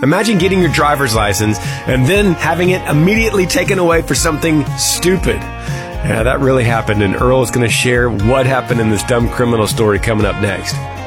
Imagine getting your driver's license and then having it immediately taken away for something stupid. Yeah, that really happened, and Earl is going to share what happened in this dumb criminal story coming up next.